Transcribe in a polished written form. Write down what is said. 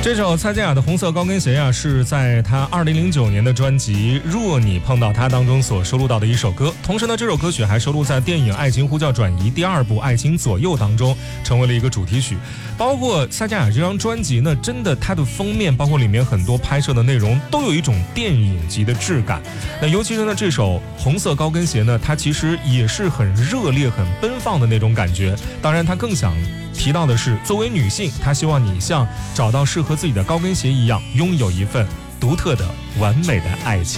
这首蔡健雅的《红色高跟鞋》呀，是在她2009年的专辑《若你碰到他》当中所收录到的一首歌。同时呢，这首歌曲还收录在电影《爱情呼叫转移》第2部《爱情左右》当中，成为了一个主题曲。包括蔡健雅这张专辑呢，真的它的封面，包括里面很多拍摄的内容，都有一种电影级的质感。那尤其是呢，这首《红色高跟鞋》呢，它其实也是很热烈、很奔放的那种感觉。当然，它更想提到的是，作为女性，她希望你像找到适合自己的高跟鞋一样，拥有一份独特的、完美的爱情。